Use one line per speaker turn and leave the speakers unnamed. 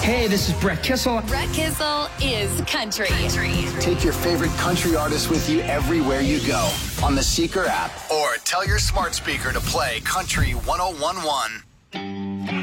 Hey, this is Brett Kissel.
Brett Kissel is country.
Take your favorite country artist with you everywhere you go on the Seeker app, or tell your smart speaker to play Country 101.1.